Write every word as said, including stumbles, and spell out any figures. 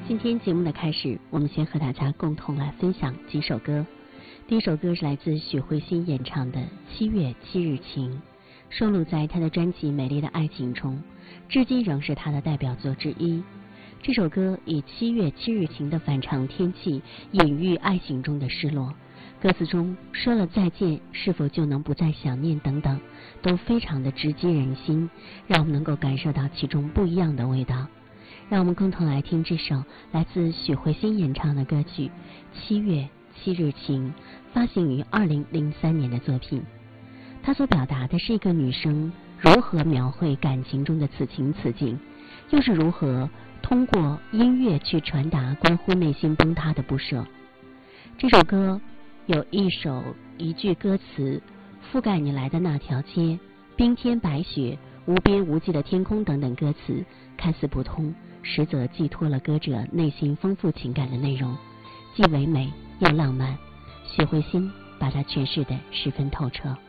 今天节目的开始，我们先和大家共同来分享几首歌。第一首歌是来自许慧欣演唱的《七月七日晴》，收录在她的专辑《美丽的爱情》中，至今仍是她的代表作之一。这首歌以七月七日晴的反常天气隐喻爱情中的失落，歌词中说了再见是否就能不再想念等等，都非常的直击人心，让我们能够感受到其中不一样的味道。让我们共同来听这首来自许慧欣演唱的歌曲《七月七日晴》，发行于二零零三年的作品。它所表达的是一个女生如何描绘感情中的此情此景，又是如何通过音乐去传达关乎内心崩塌的不舍。这首歌有一首一句歌词，覆盖你来的那条街，冰天白雪，无边无际的天空等等歌词，看似不通，实则寄托了歌者内心丰富情感的内容，既唯美又浪漫。许慧欣把它诠释得十分透彻。